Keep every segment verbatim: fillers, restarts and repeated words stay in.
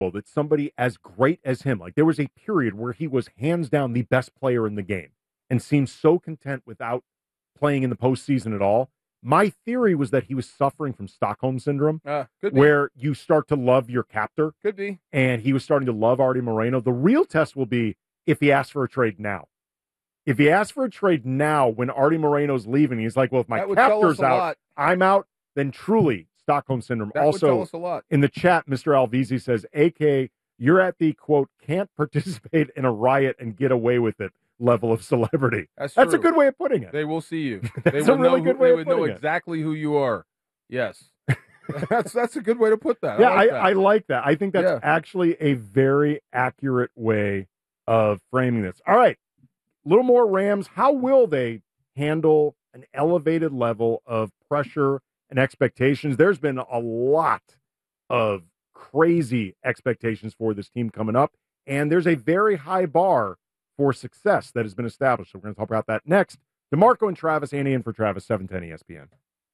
that somebody as great as him, like there was a period where he was hands down the best player in the game and seemed so content without playing in the postseason at all. My theory was that he was suffering from Stockholm syndrome, uh, could be. where you start to love your captor. Could be. And he was starting to love Artie Moreno. The real test will be if he asks for a trade now. If he asks for a trade now when Artie Moreno's leaving, he's like, well, if my captor's out, lot. I'm out, then truly Stockholm syndrome. That also, would tell us a lot. In the chat, Mister Alvizi says, A K, you're at the, quote, can't participate in a riot and get away with it level of celebrity. That's, That's a true. good way of putting it. They will see you. That's they a really know good who, way They of would know putting it. exactly who you are. Yes. that's that's a good way to put that. Yeah, I I, like that. I like that. I think that's Yeah. actually a very accurate way of framing this. All right, a little more Rams. How will they handle an elevated level of pressure and expectations? There's been a lot of crazy expectations for this team coming up, and there's a very high bar for success that has been established. So we're going to talk about that next. DeMarco and Travis, Andy in for Travis, seven ten E S P N.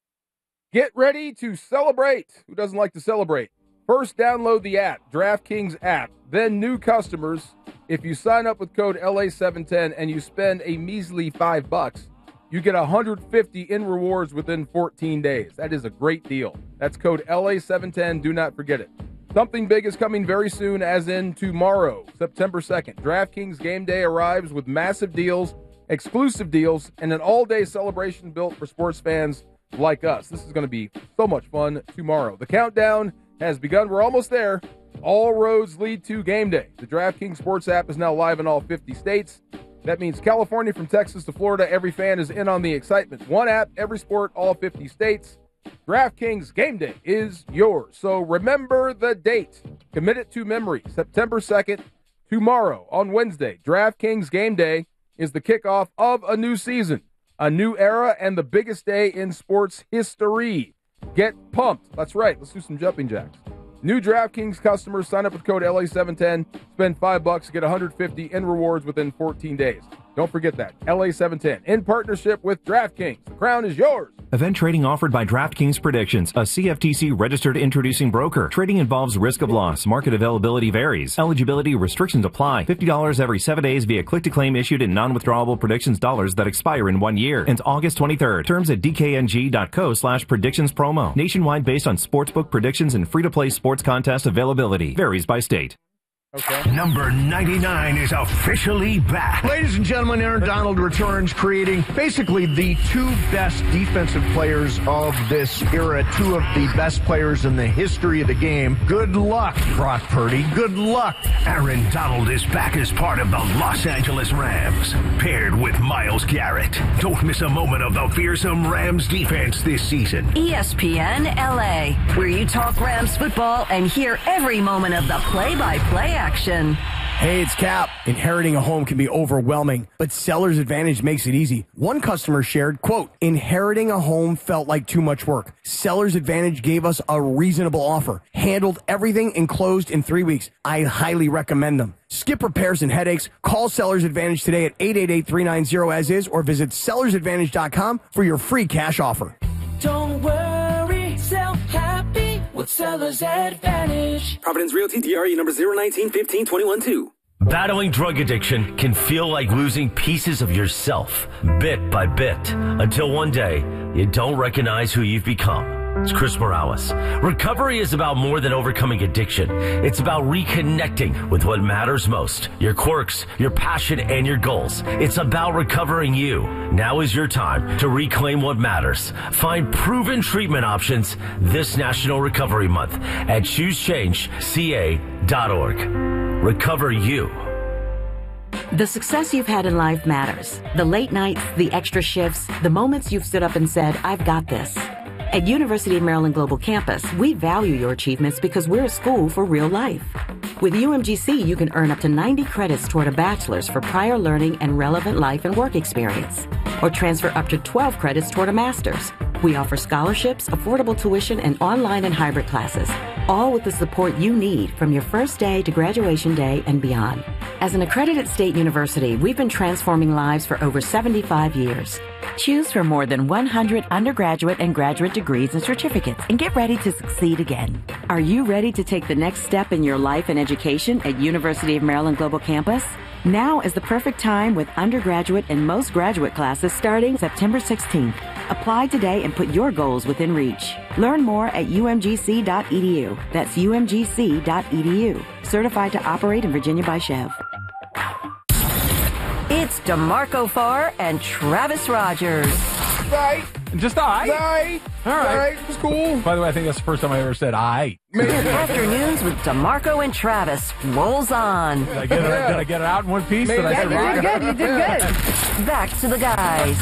Get ready to celebrate. Who doesn't like to celebrate? First, download the app, DraftKings app. Then new customers, if you sign up with code L A seven ten and you spend a measly five bucks, you get one hundred fifty in rewards within fourteen days. That is a great deal. That's code L A seven ten. Do not forget it. Something big is coming very soon, as in tomorrow, September second. DraftKings Game Day arrives with massive deals, exclusive deals, and an all-day celebration built for sports fans like us. This is going to be so much fun tomorrow. The countdown has begun. We're almost there. All roads lead to Game Day. The DraftKings Sports app is now live in all fifty states. That means California, from Texas to Florida, every fan is in on the excitement. One app, every sport, all fifty states. DraftKings Game Day is yours. So remember the date. Commit it to memory. September second, tomorrow on Wednesday. DraftKings Game Day is the kickoff of a new season, a new era, and the biggest day in sports history. Get pumped. That's right. Let's do some jumping jacks. New DraftKings customers sign up with code L A seven ten, spend five bucks, get one hundred fifty in rewards within fourteen days. Don't forget that. L A seven ten in partnership with DraftKings. The crown is yours. Event trading offered by DraftKings Predictions, a C F T C registered introducing broker. Trading involves risk of loss. Market availability varies. Eligibility restrictions apply. fifty dollars every seven days via click-to-claim issued in non-withdrawable predictions dollars that expire in one year. Ends August twenty-third. Terms at dkng.co slash predictions promo. Nationwide based on sportsbook predictions and free-to-play sports contest availability. Varies by state. Okay. Number ninety-nine is officially back. Ladies and gentlemen, Aaron Donald returns, creating basically the two best defensive players of this era, two of the best players in the history of the game. Good luck, Brock Purdy. Good luck. Aaron Donald is back as part of the Los Angeles Rams, paired with Myles Garrett. Don't miss a moment of the fearsome Rams defense this season. E S P N L A, where you talk Rams football and hear every moment of the play-by-play action. Hey, it's Cap. Inheriting a home can be overwhelming, but Seller's Advantage makes it easy. One customer shared, quote, inheriting a home felt like too much work. Seller's Advantage gave us a reasonable offer, handled everything, and closed in three weeks. I highly recommend them. Skip repairs and headaches. Call Seller's Advantage today at eight eight eight, three nine zero as is or visit sellers advantage dot com for your free cash offer. Don't worry, sell happy with Seller's Advantage. Providence Realty, D R E number zero nineteen fifteen twenty-one two. Battling drug addiction can feel like losing pieces of yourself, bit by bit, until one day you don't recognize who you've become. It's Chris Morales. Recovery is about more than overcoming addiction. It's about reconnecting with what matters most, your quirks, your passion, and your goals. It's about recovering you. Now is your time to reclaim what matters. Find proven treatment options this National Recovery Month at choose change C A dot org. Recover you. The success you've had in life matters. The late nights, the extra shifts, the moments you've stood up and said, I've got this. At University of Maryland Global Campus, we value your achievements because we're a school for real life. With U M G C, you can earn up to ninety credits toward a bachelor's for prior learning and relevant life and work experience, or transfer up to twelve credits toward a master's. We offer scholarships, affordable tuition, and online and hybrid classes, all with the support you need from your first day to graduation day and beyond. As an accredited state university, we've been transforming lives for over seventy-five years. Choose from more than one hundred undergraduate and graduate degrees and certificates and get ready to succeed again. Are you ready to take the next step in your life and education at University of Maryland Global Campus? Now is the perfect time with undergraduate and most graduate classes starting September sixteenth. Apply today and put your goals within reach. Learn more at U M G C dot E D U. That's U M G C dot E D U. Certified to operate in Virginia by Chev. It's DeMarco Farr and Travis Rogers. Right. Just I. Right. All right. Right. It was cool. By the way, I think that's the first time I ever said I. Afternoons with DeMarco and Travis rolls on. Did I get it, did I get it out in one piece? Did I Yeah, say you right? did good. You did good. Back to the guys.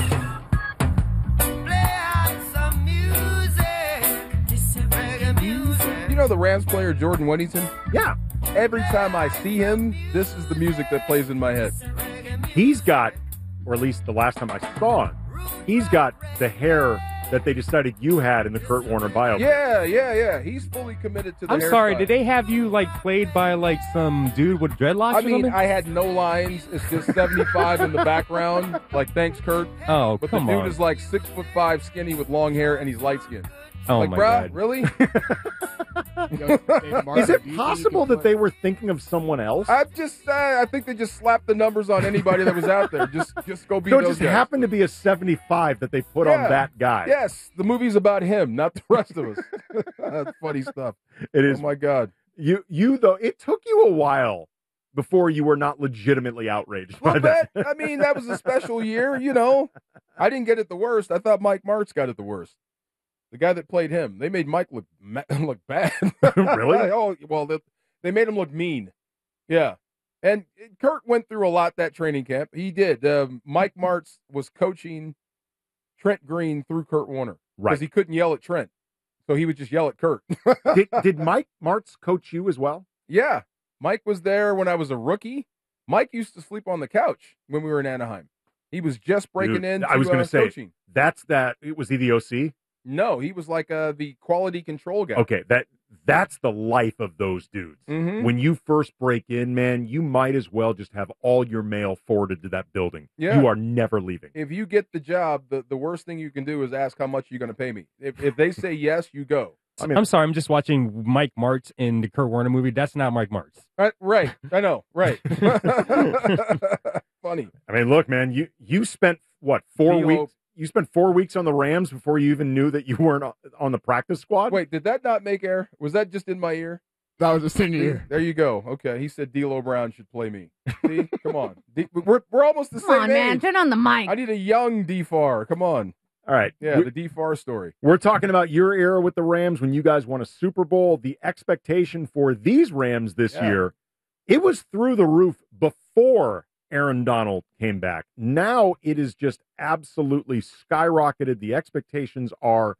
You know the Rams player Jordan Whittington? Yeah. Every time I see him, this is the music that plays in my head. He's got, or at least the last time I saw him, he's got the hair that they decided you had in the Kurt Warner biopic. Yeah, yeah, yeah. He's fully committed to the I'm sorry, hairstyle. did they have you, like, played by, like, some dude with dreadlocks I or mean, something? I had no lines. It's just seventy-five in the background. Like, thanks, Kurt. Oh, But come the dude on. is like six foot five, skinny with long hair, and he's light skinned. Oh, like, my bruh, God. really? Is it possible that they were thinking of someone else? I'm just, uh, I think they just slapped the numbers on anybody that was out there. Just, just go be So it those just guys. happened to be a seventy-five that they put Yeah. on that guy. Yes, the movie's about him, not the rest of us. That's funny stuff. It is. Oh my God. You, you though, it took you a while before you were not legitimately outraged by Well, that. that, I mean, that was a special year, you know. I didn't get it the worst. I thought Mike Martz got it the worst. The guy that played him. They made Mike look ma- look bad. Really? Oh, well, they, they made him look mean. Yeah. And Kurt went through a lot that training camp. He did. Um, Mike Martz was coaching Trent Green through Kurt Warner. Right. Because he couldn't yell at Trent. So he would just yell at Kurt. did, did Mike Martz coach you as well? Yeah. Mike was there when I was a rookie. Mike used to sleep on the couch when we were in Anaheim. He was just breaking Dude, into I was going uh, to say, coaching. that's that. Was he the O C? No, he was like uh, the quality control guy. Okay, that that's the life of those dudes. Mhm. When you first break in, man, you might as well just have all your mail forwarded to that building. Yeah. You are never leaving. If you get the job, the, the worst thing you can do is ask how much you're going to pay me. If if they say yes, you go. I mean, I'm sorry, I'm just watching Mike Martz in the Kurt Warner movie. That's not Mike Martz. Right, right. I know. Right. Funny. I mean, look, man, you you spent what four D O weeks? You spent four weeks on the Rams before you even knew that you weren't on- on the practice squad. Wait, did that not make air? Was that just in my ear? That was just in your ear. There you go. Okay, he said D'Lo Brown should play me. See, come on. D- we're we're almost the Come same on, age. man. Turn on the mic. I need a young D F A R. Come on. All right. Yeah, We- the D F A R story. We're talking about your era with the Rams when you guys won a Super Bowl. The expectation for these Rams this Yeah. year, it was through the roof before Aaron Donald came back. Now it is just absolutely skyrocketed. The expectations are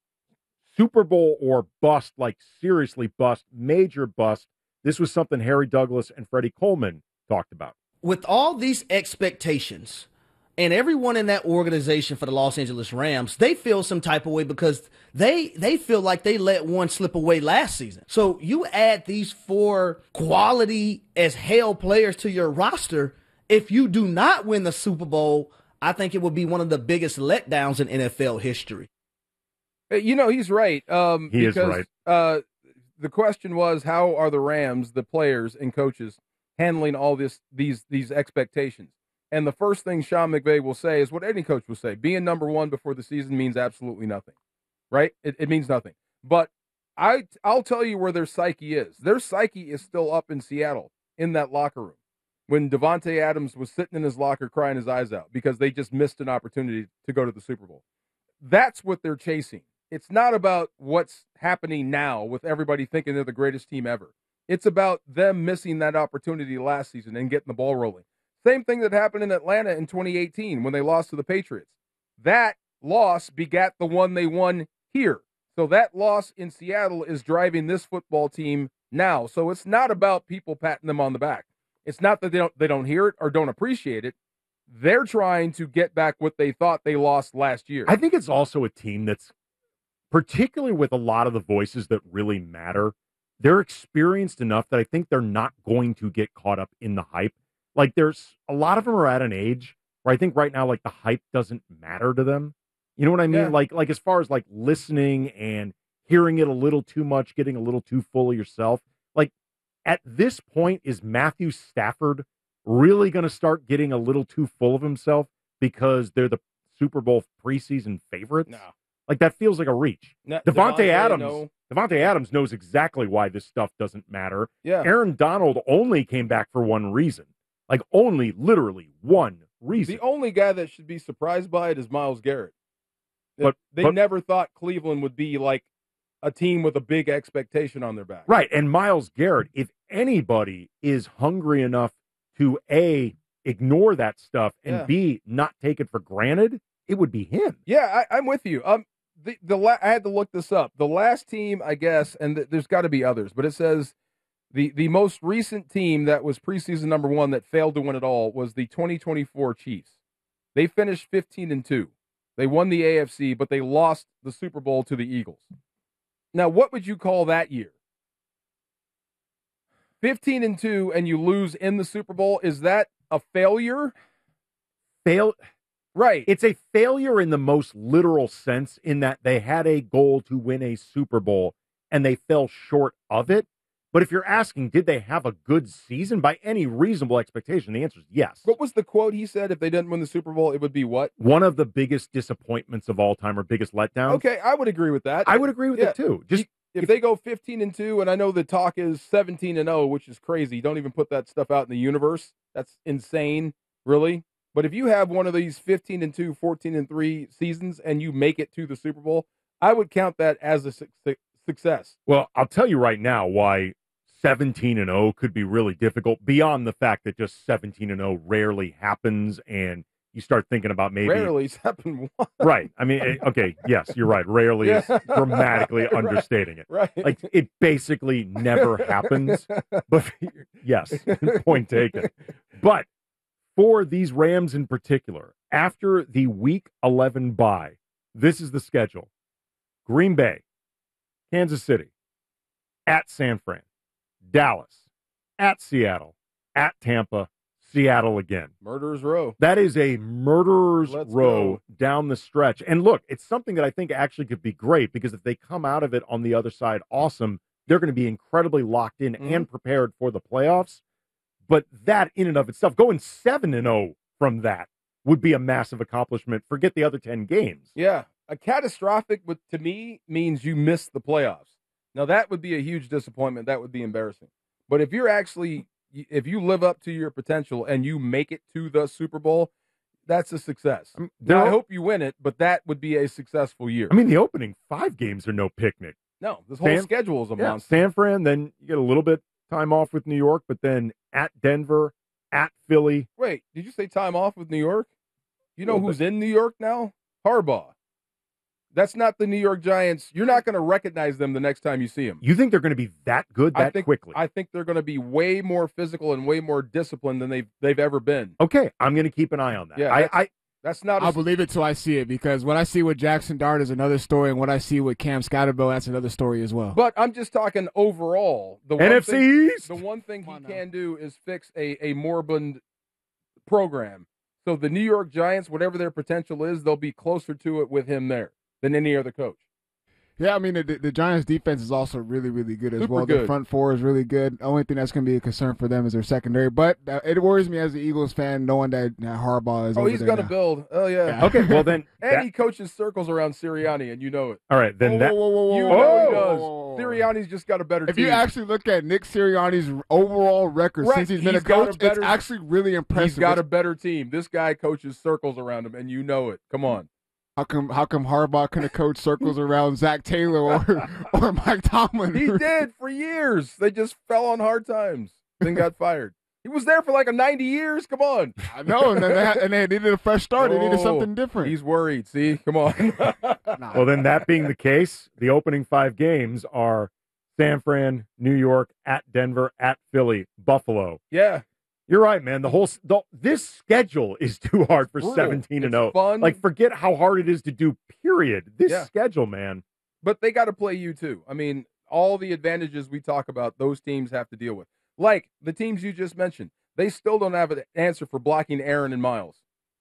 Super Bowl or bust, like seriously bust, major bust. This was something Harry Douglas and Freddie Coleman talked about. With all these expectations, and everyone in that organization for the Los Angeles Rams, they feel some type of way because they they feel like they let one slip away last season. So you add these four quality as hell players to your roster. If you do not win the Super Bowl, I think it would be one of the biggest letdowns in N F L history. Uh, You know, he's right. Um, He is because, right. Uh, the question was, how are the Rams, the players and coaches, handling all this these these expectations? And the first thing Sean McVay will say is what any coach will say. Being number one before the season means absolutely nothing, right? It, it means nothing. But I, I'll tell you where their psyche is. Their psyche is still up in Seattle in that locker room when Devontae Adams was sitting in his locker crying his eyes out because they just missed an opportunity to go to the Super Bowl. That's what they're chasing. It's not about what's happening now with everybody thinking they're the greatest team ever. It's about them missing that opportunity last season and getting the ball rolling. Same thing that happened in Atlanta in twenty eighteen when they lost to the Patriots. That loss begat the one they won here. So that loss in Seattle is driving this football team now. So it's not about people patting them on the back. It's not that they don't they don't hear it or don't appreciate it. They're trying to get back what they thought they lost last year. I think it's also a team that's, particularly with a lot of the voices that really matter, they're experienced enough that I think they're not going to get caught up in the hype. Like there's a lot of them are at an age where I think right now, like, the hype doesn't matter to them. You know what I mean? Yeah. Like, like as far as like listening and hearing it a little too much, getting a little too full of yourself. Like, at this point, is Matthew Stafford really going to start getting a little too full of himself because they're the Super Bowl preseason favorites? No. Like, that feels like a reach. No, Devontae Devontae, Adams, no. Devontae Adams knows exactly why this stuff doesn't matter. Yeah. Aaron Donald only came back for one reason. Like, only, literally, one reason. The only guy that should be surprised by it is Myles Garrett. But- they but- never thought Cleveland would be like a team with a big expectation on their back. Right. And Myles Garrett, if anybody is hungry enough to A, ignore that stuff, and Yeah. B, not take it for granted, it would be him. Yeah, I, I'm with you. Um, the the la- I had to look this up. The last team, I guess, and th- there's got to be others, but it says the the most recent team that was preseason number one that failed to win it all was the twenty twenty-four Chiefs. They finished fifteen and two. They won the A F C, but they lost the Super Bowl to the Eagles. Now, what would you call that year? fifteen and two, and you lose in the Super Bowl. Is that a failure? Fail. Right. It's a failure in the most literal sense, in that they had a goal to win a Super Bowl and they fell short of it. But if you're asking, did they have a good season by any reasonable expectation? The answer is yes. What was the quote he said? If they didn't win the Super Bowl, it would be what? One of the biggest disappointments of all time, or biggest letdowns. Okay, I would agree with that. I would agree with Yeah. it too. Just if, if they go fifteen and two, and I know the talk is seventeen and oh, which is crazy. Don't even put that stuff out in the universe. That's insane, really. But if you have one of these fifteen and two, fourteen and three seasons and you make it to the Super Bowl, I would count that as a su- su- success. Well, I'll tell you right now why seventeen and oh could be really difficult, beyond the fact that just seventeen and oh rarely happens, and you start thinking about maybe Rarely it's happened once. Right. I mean, it- okay, yes, you're right. Rarely is Yeah. dramatically Right. understating it. Right. Like, it basically never happens. But yes, point taken. But for these Rams in particular, after the week eleven bye, this is the schedule: Green Bay, Kansas City, at San Fran, Dallas, at Seattle, at Tampa, Seattle again. Murderers Row. That is a murderer's Let's row go. down the stretch. And look, it's something that I think actually could be great, because if they come out of it on the other side awesome, they're going to be incredibly locked in Mhm. and prepared for the playoffs. But that in and of itself, going seven and oh from that would be a massive accomplishment. Forget the other ten games. Yeah. A catastrophic, with, to me, means you miss the playoffs. Now, that would be a huge disappointment. That would be embarrassing. But if you're actually, if you live up to your potential and you make it to the Super Bowl, that's a success. Now, there I are- hope you win it, but that would be a successful year. I mean, the opening five games are no picnic. No, this whole San- schedule is a Yeah, monster. San Fran, then you get a little bit time off with New York, but then at Denver, at Philly. Wait, did you say time off with New York? You know Little who's in New York now? Harbaugh. That's not the New York Giants. You're not going to recognize them the next time you see them. You think they're going to be that good that I think, quickly? I think they're going to be way more physical and way more disciplined than they've they've ever been. Okay, I'm going to keep an eye on that. Yeah, I, that's, I that's not. I'll A, believe it till I see it, because what I see with Jackson Dart is another story, and what I see with Cam Scotterville, that's another story as well. but I'm just talking overall. The one N F C thing, East. The one thing he can do is fix a a moribund program. So the New York Giants, whatever their potential is, they'll be closer to it with him there than any other coach. Yeah, I mean, the, the Giants' defense is also really, really good as Super well. good. The front four is really good. The only thing that's going to be a concern for them is their secondary. But uh, it worries me as an Eagles fan knowing that uh, Harbaugh is Oh, over he's there going to now. build. Oh, yeah. Yeah. okay, well then. And that- he coaches circles around Sirianni, and you know it. all right, then Whoa, that. whoa, whoa, whoa, You whoa, know whoa, he whoa, does. whoa, whoa. Sirianni's just got a better If team. you actually look at Nick Sirianni's overall record Right, since he's been he's a got a coach, better- it's actually really impressive. He's got a It's- better team. This guy coaches circles around him, and you know it. Come on. How come? How come Harbaugh couldn't coach circles around Zach Taylor or or Mike Tomlin? He did for years. They just fell on hard times, then got fired. He was there for like a ninety years. Come on. I know, and then they, had, and they needed a fresh start. They needed Oh, something different. He's worried. See, come on. Well, then that being the case, the opening five games are San Fran, New York, at Denver, at Philly, Buffalo. Yeah. You're right, man. The whole s- the, this schedule is too hard for Brutal. seventeen and It's oh. fun. Like, forget how hard it is to do. Period. This Yeah. schedule, man. But they got to play you too. I mean, all the advantages we talk about, those teams have to deal with. Like the teams you just mentioned, they still don't have an answer for blocking Aaron and Miles.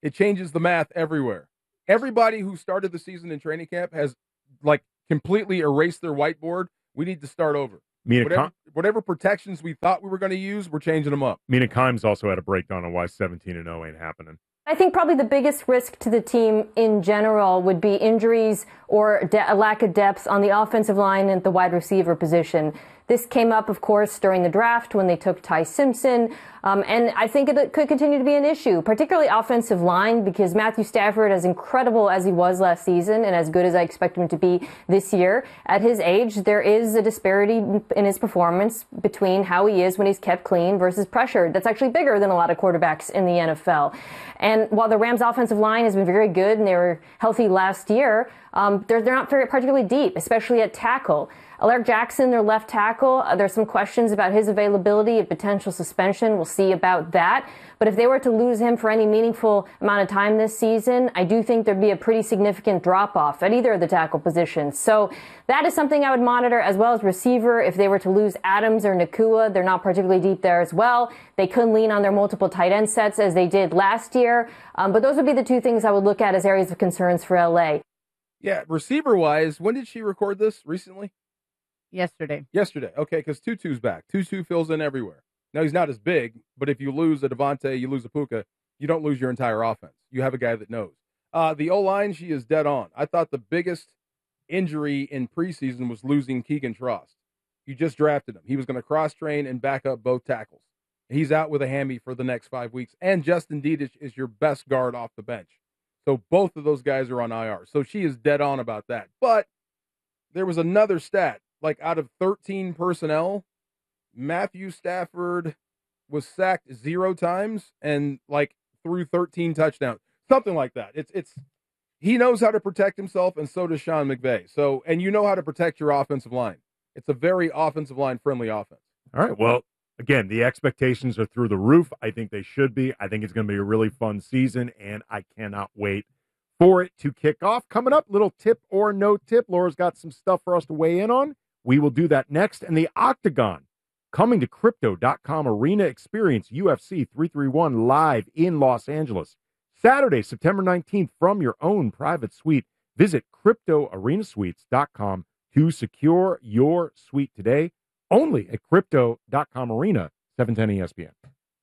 It changes the math everywhere. Everybody who started the season in training camp has like completely erased their whiteboard. We need to start over. Mina Whatever, Kim- whatever protections we thought we were going to use, we're changing them up. Mina Kimes also had a breakdown on why seventeen and oh ain't happening. I think probably the biggest risk to the team in general would be injuries or de- a lack of depth on the offensive line and the wide receiver position. This came up, of course, during the draft when they took Ty Simpson. Um, and I think it could continue to be an issue, particularly offensive line, because Matthew Stafford, as incredible as he was last season and as good as I expect him to be this year, at his age, there is a disparity in his performance between how he is when he's kept clean versus pressured. That's actually bigger than a lot of quarterbacks in the N F L. And while the Rams' offensive line has been very good and they were healthy last year, um, they're, they're not very particularly deep, especially at tackle. Alaric Jackson, their left tackle, uh, there's some questions about his availability and potential suspension. We'll see about that. But if they were to lose him for any meaningful amount of time this season, I do think there'd be a pretty significant drop-off at either of the tackle positions. So that is something I would monitor, as well as receiver. If they were to lose Adams or Nakua, they're not particularly deep there as well. They could lean on their multiple tight end sets as they did last year. Um, but those would be the two things I would look at as areas of concerns for L A. Yeah, receiver-wise, when did she record this? Recently? Yesterday. Yesterday. Okay, because Tutu's back. Tutu fills in everywhere. Now, he's not as big, but if you lose a Devontae, you lose a Puka, you don't lose your entire offense. You have a guy that knows. Uh, the O-line, she is dead on. I thought the biggest injury in preseason was losing Keegan Trost. You just drafted him. He was going to cross-train and back up both tackles. He's out with a hammy for the next five weeks. And Justin Dedich is your best guard off the bench. So both of those guys are on I R. So she is dead on about that. But there was another stat. Like, out of thirteen personnel, Matthew Stafford was sacked zero times and, like, threw thirteen touchdowns. Something like that. It's, it's, he knows how to protect himself, and so does Sean McVay. So, and you know how to protect your offensive line. It's a very offensive line-friendly offense. All right, well, again, the expectations are through the roof. I think they should be. I think it's going to be a really fun season, and I cannot wait for it to kick off. Coming up, little tip or no tip. Laura's got some stuff for us to weigh in on. We will do that next. And the Octagon, coming to Crypto dot com Arena Experience U F C three thirty-one live in Los Angeles. Saturday, September nineteenth, from your own private suite. Visit Crypto Arena Suites dot com to secure your suite today. Only at Crypto dot com Arena, seven ten E S P N.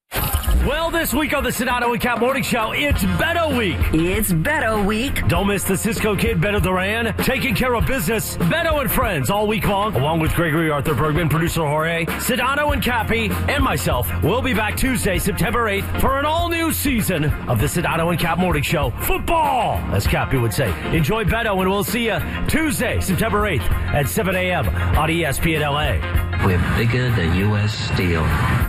Well, this week on the Sedano and Cap Morning Show, it's Beto Week. It's Beto Week. Don't miss the Cisco Kid, Beto Duran, taking care of business. Beto and friends all week long, along with Gregory Arthur Bergman, producer Jorge, Sedano and Cappy, and myself. We'll be back Tuesday, September eighth, for an all-new season of the Sedano and Cap Morning Show. Football, as Cappy would say. Enjoy Beto, and we'll see you Tuesday, September eighth at seven a.m. on E S P N L A. We're bigger than U S Steel.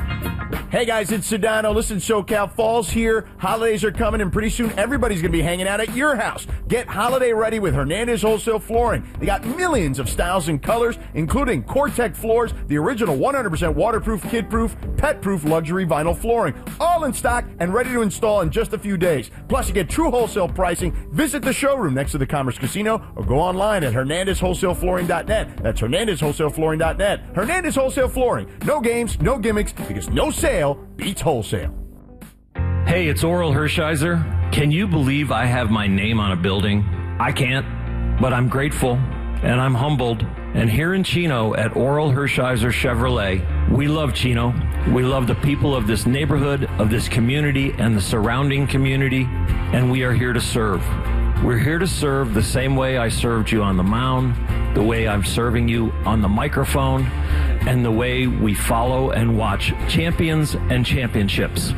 Hey guys, it's Sedano. Listen, SoCal Falls here. Holidays are coming, and pretty soon everybody's going to be hanging out at your house. Get holiday ready with Hernandez Wholesale Flooring. They got millions of styles and colors, including Cortec floors, the original one hundred percent waterproof, kid-proof, pet-proof luxury vinyl flooring. All in stock and ready to install in just a few days. Plus, you get true wholesale pricing. Visit the showroom next to the Commerce Casino or go online at Hernandez Wholesale Flooring dot net. That's Hernandez Wholesale Flooring dot net. Hernandez Wholesale Flooring. No games, no gimmicks, because no sale beats wholesale. Hey, it's Oral Hershiser. Can you believe I have my name on a building? I can't, but I'm grateful and I'm humbled. And here in Chino at Oral Hershiser Chevrolet, we love Chino. We love the people of this neighborhood, of this community, and the surrounding community, and we are here to serve. We're here to serve the same way I served you on the mound, the way I'm serving you on the microphone, and the way we follow and watch champions and championships.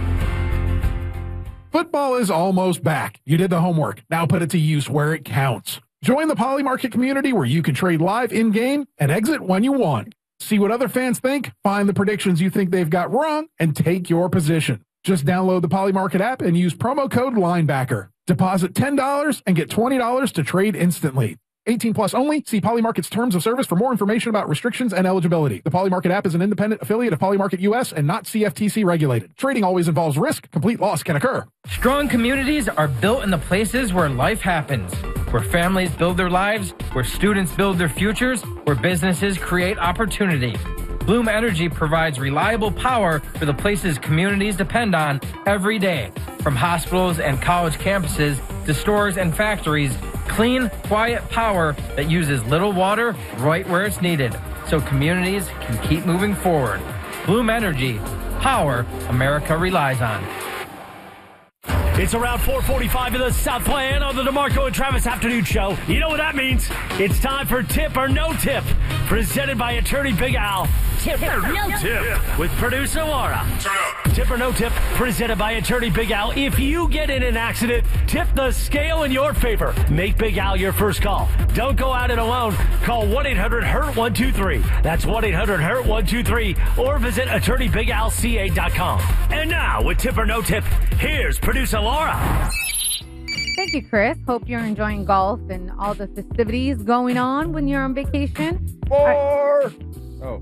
Football is almost back. You did the homework. Now put it to use where it counts. Join the Poly Market community where you can trade live in-game and exit when you want. See what other fans think, find the predictions you think they've got wrong, and take your position. Just download the Poly Market app and use promo code LINEBACKER. Deposit ten dollars and get twenty dollars to trade instantly. eighteen plus only. See Poly Market's terms of service for more information about restrictions and eligibility. The Poly Market app is an independent affiliate of Poly Market U S and not C F T C regulated. Trading always involves risk. Complete loss can occur. Strong communities are built in the places where life happens, where families build their lives, where students build their futures, where businesses create opportunity. Bloom Energy provides reliable power for the places communities depend on every day. From hospitals and college campuses to stores and factories, clean, quiet power that uses little water right where it's needed, so communities can keep moving forward. Bloom Energy, power America relies on. It's around four forty-five in the Southland on the DeMarco and Travis Afternoon Show. You know what that means? It's time for Tip or No Tip, presented by Attorney Big Al. Tip or No Tip with producer Laura. Tip or No Tip, presented by Attorney Big Al. If you get in an accident, tip the scale in your favor. Make Big Al your first call. Don't go at it alone. Call one eight hundred hurt one two three. That's one eight hundred hurt one two three. Or visit attorney big al c a dot com. And now, with Tip or No Tip, here's producer Laura. Thank you, Chris. Hope you're enjoying golf and all the festivities going on when you're on vacation. More! Oh.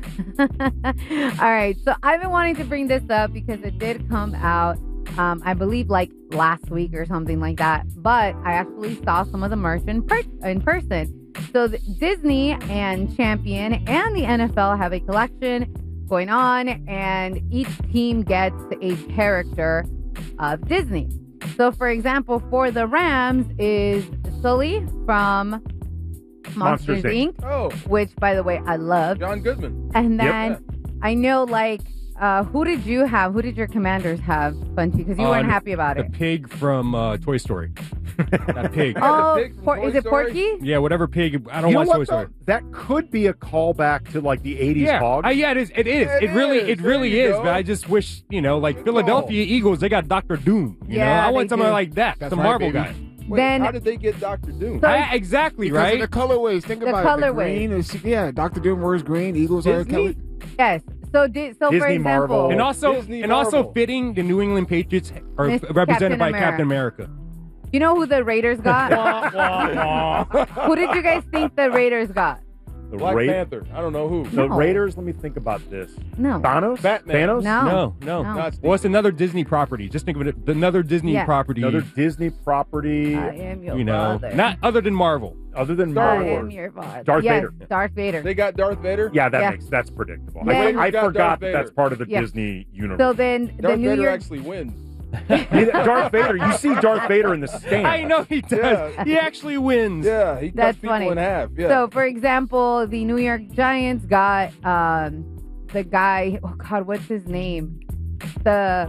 All right. So I've been wanting to bring this up because it did come out, um, I believe, like last week or something like that. But I actually saw some of the merch in, per- in person. So the Disney and Champion and the N F L have a collection going on, and each team gets a character of Disney. So, for example, for the Rams is Sully from Monsters, Monsters, Incorporated. Oh. Which, by the way, I love. John Goodman. And Yep. then I know, like, uh, who did you have? Who did your Commanders have, Bunty? Because you Uh, weren't the- happy about the it. pig from uh, Toy Story. That pig. Oh, por- is it Porky? Yeah, whatever pig. I don't You know watch what, Toy Story. though? That could be a callback to like the eighties Yeah, hog. uh, yeah, it is. It is. It, It really, is. it There really you is. go. But I just wish, you know, like Philadelphia Eagles, they got Doctor Doom. You Yeah, know, I want they someone do. like that, That's the right, Marvel baby. guy. Wait, Then- how did they get Doctor Doom? So- I- exactly Because right. of the colorways. Think The about it. The colorways. green is, yeah, Doctor Doom wears green. Eagles are Disney? Kelly. Yes. So, di- so for Disney, example, Marvel. and also, Disney and also Marvel. fitting the New England Patriots are Miss represented Captain by America. Captain America. you know who the Raiders got? Who did you guys think the Raiders got? The Black Ra- Panther. I don't know who. The No. Raiders. Let me think about this. No. Thanos. Batman. Thanos. No. No, no. No. Not Steve. Well, it's another Disney property. Just think of it, another Disney Yeah. property. Another Disney property. I am your you know, father. not other than Marvel. Other than Star I Marvel. am your father. Darth yes, Vader. Darth Vader. They got Darth Vader? Yeah, that Yeah. makes that's predictable. Then- I, I Got Darth forgot that Vader. that's part of the Yeah. Disney universe. So then the Darth New Vader York. actually wins. Yeah, Darth Vader. You see Darth Vader in the stand. I know he does. Yeah. He actually wins. Yeah, he cuts That's people funny. in half. Yeah. So, for example, the New York Giants got um, the guy. Oh God, what's his name? The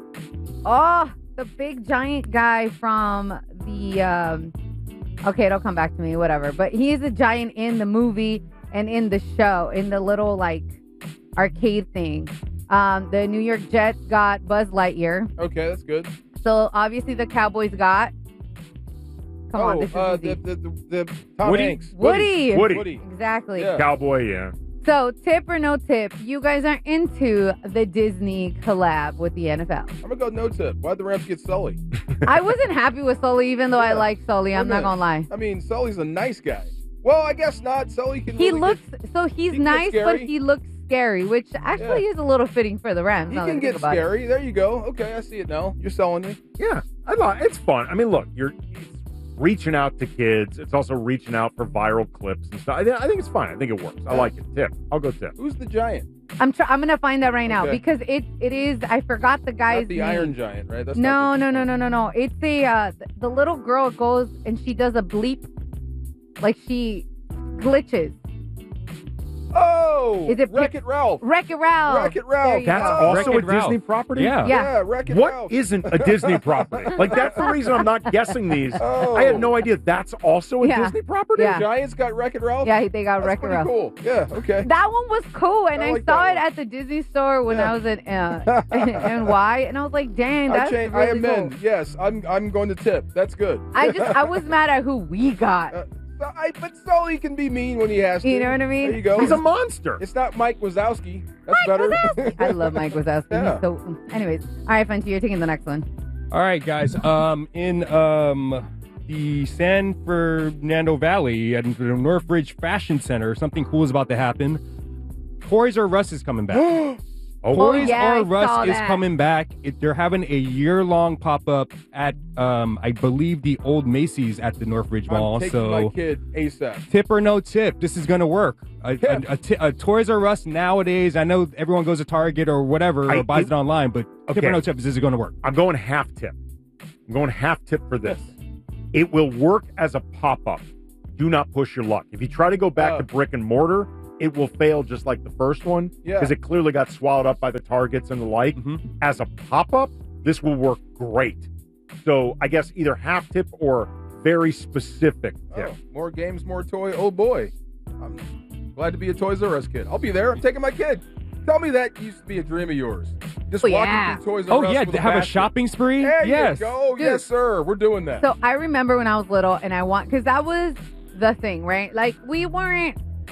oh, the big giant guy from the. Um, okay, it'll come back to me. Whatever. But he is a giant in the movie and in the show, in the little like arcade thing. Um, the New York Jets got Buzz Lightyear. okay, that's good. So obviously the Cowboys got. Come oh, on, this is uh, easy. the, the, the, the Tom Woody? Hanks. Woody. Woody. Woody. Exactly. Yeah. Cowboy. Yeah. So, tip or no tip, you guys are into the Disney collab with the N F L. I'm gonna go no tip. Why'd the Rams get Sully? I wasn't happy with Sully, even though I Yeah. like Sully. I'm Wait a not gonna lie. I mean, Sully's a nice guy. Well, I guess not. Sully can. He really looks Get, so he's he can get nice, but scary. he looks scary, which actually is a little fitting for the Rams. he now that I can think get about it. scary. There you go. Okay, I see it now. You're selling me. Yeah. I like. It's fun. I mean, look, you're it's reaching out to kids. It's also reaching out for viral clips and stuff. I, I think it's fine. I think it works. I like it. Tip. I'll go tip. Who's the giant? I'm try- I'm gonna find that right now Okay. because it it is. I forgot the guy's Not the name. Iron Giant, right? That's No, not no, no, no, no, no. It's a uh, th- the little girl goes and she does a bleep, like she glitches. Oh, Is it Wreck-It Ralph? Wreck-It Ralph. Wreck-It Ralph. There you That's go. also Wreck-It a Ralph. Disney property. Yeah. Yeah, Wreck-It What Ralph. isn't a Disney property? Like that's the reason I'm not guessing these. Oh. I had no idea that's also a Yeah. Disney property. Yeah. Giants got Wreck-It Ralph? Yeah, they got That's Wreck-It pretty Ralph. cool. Yeah, okay. That one was cool, and I I, like saw that it one. at the Disney store when Yeah. I was in uh, N Y, and I was like, "Dang, I, that's change, I really amend. cool." Yes, I'm I'm going to tip. That's good. I just I was mad at who we got. Uh, I, but Sully can be mean when he has to. You know what I mean? There you go. He's a monster. It's not Mike Wazowski. That's Mike better. Wazowski. I love Mike Wazowski. Yeah. He's so. Anyways, all right, Fenty, you're taking the next one. All right, guys. Um, in um the San Fernando Valley at the Northridge Fashion Center, something cool is about to happen. Toys R Us is coming back. Oh, Toys yeah, I R Us saw is that. coming back. It, they're having a year-long pop-up at, um, I believe, the old Macy's at the Northridge Mall. I'm taking so my kid ASAP. tip or no tip, this is going to work. A, Yeah. a, a, ti- a Toys R Us nowadays, I know everyone goes to Target or whatever I- or buys it- it online, but tip Okay. or no tip, this is going to work. I'm going half tip. I'm going half tip for this. It will work as a pop-up. Do not push your luck. If you try to go back Uh. to brick and mortar, it will fail just like the first one Yeah. because it clearly got swallowed up by the Targets and the like. Mm-hmm. As a pop-up, this will work great. So I guess either half tip or very specific tip. Oh, more games, more toy. Oh boy, I'm glad to be a Toys R Us kid. I'll be there. I'm taking my kid. Tell me that used to be a dream of yours. Just Oh, walking yeah. through Toys R Oh, Us yeah, with to have a basket. shopping spree? There Yes. you go. Dude. Yes, sir. We're doing that. So I remember when I was little and I want, because that was the thing, right? Like, we weren't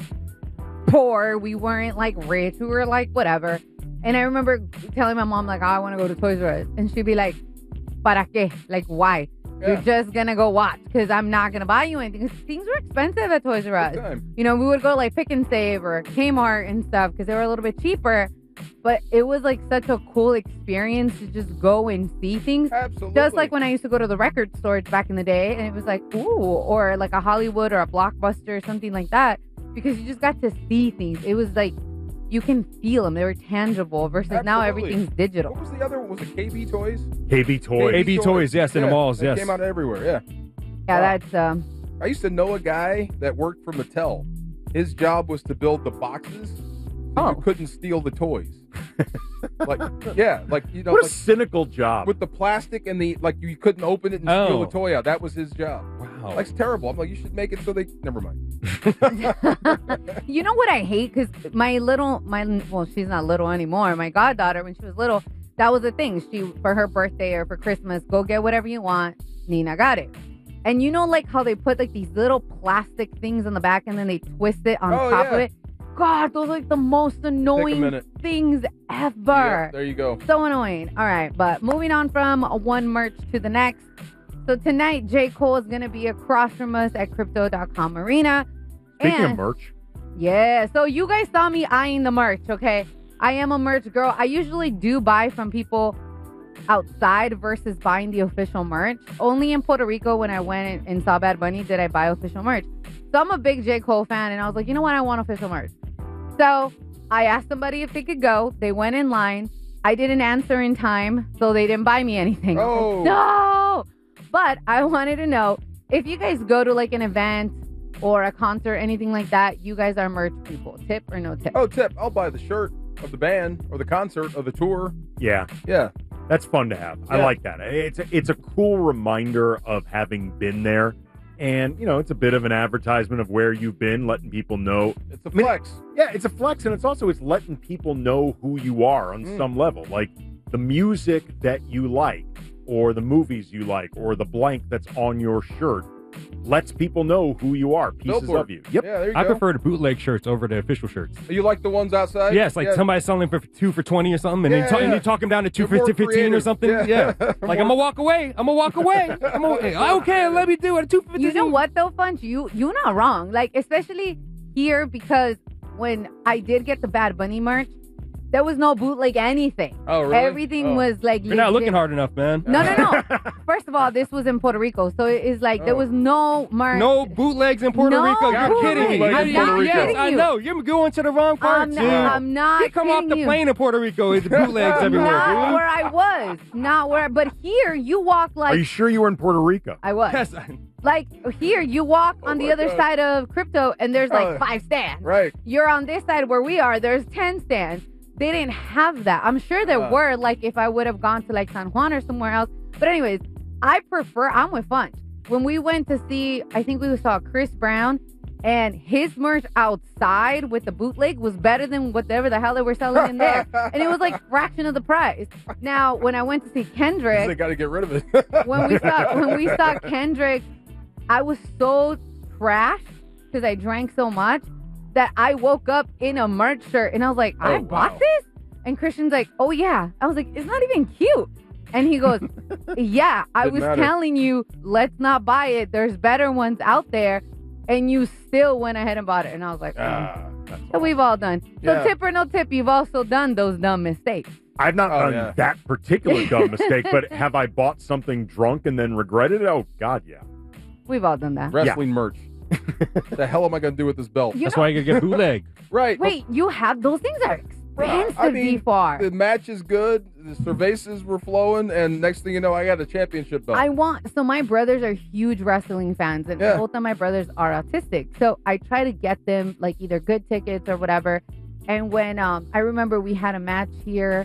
poor. We weren't like rich. We were like, whatever. And I remember telling my mom, like, oh, I want to go to Toys R Us. And she'd be like, ¿para qué? Like, why? Yeah. You're just going to go watch because I'm not going to buy you anything. 'Cause things were expensive at Toys R Us. Good time. You know, we would go like Pick and Save or Kmart and stuff because they were a little bit cheaper. But it was like such a cool experience to just go and see things. Absolutely. Just like when I used to go to the record stores back in the day and it was like, ooh, or like a Hollywood or a Blockbuster or something like that because you just got to see things. It was like you can feel them. They were tangible versus now Absolutely. everything's digital. What was the other one? Was it K B Toys? K B Toys. K B Toys, yes, in the Yeah, malls, they yes. came out everywhere, yeah. Yeah, Wow. that's um I used to know a guy that worked for Mattel. His job was to build the boxes so Oh. you couldn't steal the toys. like, yeah, like, you know, What a like, cynical job. with the plastic and the, like, you couldn't open it and steal Oh. the toy out. That was his job. Wow. Like, it's terrible. I'm like, you should make it so they, never mind. you know what I hate? Because my little, my well, she's not little anymore. My goddaughter, when she was little, that was the thing. She, for her birthday or for Christmas, go get whatever you want. Nina got it. And you know, like how they put like these little plastic things on the back and then they twist it on Oh, top yeah. of it. God, those are like the most annoying minute. things Yeah, ever. there you go. So annoying. All right, but moving on from one merch to the next. So tonight, J. Cole is going to be across from us at Crypto dot com Arena. Speaking and of merch, yeah, so you guys saw me eyeing the merch, okay? I am a merch girl. I usually do buy from people outside versus buying the official merch. Only in Puerto Rico when I went and saw Bad Bunny did I buy official merch. So I'm a big J. Cole fan, and I was like, you know what? I want official merch. So I asked somebody if they could go. They went in line. I didn't answer in time, so they didn't buy me anything. Oh. No! But I wanted to know, if you guys go to like an event or a concert, anything like that, you guys are merch people. Tip or no tip? Oh, tip. I'll buy the shirt of the band or the concert or the tour. yeah, Yeah. that's fun to have. I Yeah. like that. It's a, it's a cool reminder of having been there. And, you know, it's a bit of an advertisement of where you've been, letting people know. It's a flex. Yeah, it's a flex, and it's also it's letting people know who you are on Mm. some level. Like the music that you like, or the movies you like, or the blank that's on your shirt lets people know who you are, pieces Billboard. of you. Yep. Yeah, there you I go. prefer the bootleg shirts over the official shirts. You like the ones outside? Yes, like Yeah. somebody selling for two for twenty or something, and, Yeah, then ta- and yeah. you talk them down to two They're for more fifteen or creative. something. Yeah. Yeah, like More- I'm gonna walk away. I'm gonna walk away. I'm gonna, hey, okay, let me do it. Two fifteen. You know what though, Funch? You you're not wrong. Like especially here because when I did get the Bad Bunny merch, there was no bootleg anything. Oh, really? Everything Oh. was like You're not legit. looking hard enough, man. No, no, no. First of all, this was in Puerto Rico, so it is like there Oh. was no merch. No bootlegs in Puerto No Rico. You're bootlegs. kidding me. I'm You- not yes, kidding I you. know. You're going to the wrong part, I'm dude. not, I'm not You come off kidding the you. plane in Puerto Rico, it's bootlegs everywhere, Not dude. where I was. Not where. But here, you walk like Are you sure you were in Puerto Rico? I was. Yes. Like here, you walk Oh on the my other God. side of Crypto, and there's like Oh. five stands. Right. You're on this side where we are. There's ten stands. They didn't have that. I'm sure there Uh. were. Like if I would have gone to like San Juan or somewhere else. But anyways, I prefer. I'm with Funch. When we went to see, I think we saw Chris Brown, and his merch outside with the bootleg was better than whatever the hell they were selling in there, and it was like fraction of the price. Now, when I went to see Kendrick, They got to get rid of it. when we saw when we saw Kendrick, I was so trashed because I drank so much that I woke up in a merch shirt and I was like, I Oh, bought wow. this? And Christian's like, oh yeah. I was like, it's not even cute. And he goes, yeah, I Didn't was matter. telling you, let's not buy it. There's better ones out there. And you still went ahead and bought it. And I was like, oh. Ah. So we've all done. So Yeah. tip or no tip, you've also done those dumb mistakes. I've not Oh, done yeah. that particular dumb mistake, but have I bought something drunk and then regretted it? Oh, God, yeah. We've all done that. Wrestling merch. The hell am I going to do with this belt? You That's know- why you get bootleg. Right. Wait, you have those things are expensive I mean, before. the match is good. The cervezas were flowing, and next thing you know, I got a championship belt. I want so my brothers are huge wrestling fans, and Yeah. both of my brothers are autistic. So I try to get them like either good tickets or whatever. And when um, I remember we had a match here